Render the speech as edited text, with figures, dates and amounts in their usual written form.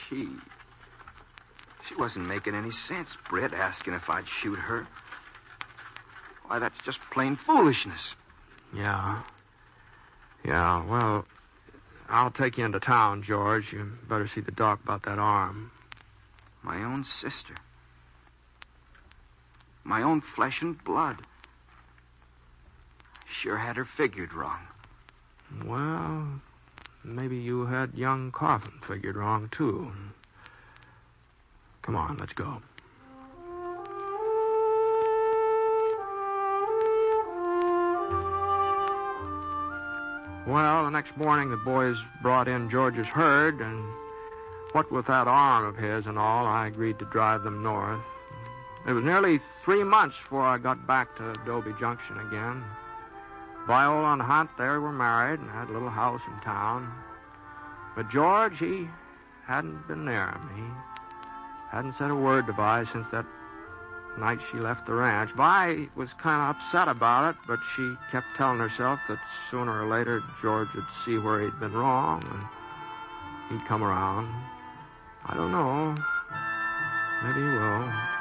She wasn't making any sense, Britt, asking if I'd shoot her. Why, that's just plain foolishness. Yeah. Yeah, well, I'll take you into town, George. You better see the doc about that arm. My own sister. My own flesh and blood. Sure had her figured wrong. Well, maybe you had young Coffin figured wrong, too. Come on, let's go. Well, the next morning the boys brought in George's herd, and what with that arm of his and all, I agreed to drive them north. It was nearly 3 months before I got back to Adobe Junction again. Viola and Hunt, they were married and had a little house in town. But George, he hadn't been near him. He hadn't said a word to Vi since that night she left the ranch. Vi was kind of upset about it, but she kept telling herself that sooner or later George would see where he'd been wrong and he'd come around. I don't know. Maybe he will.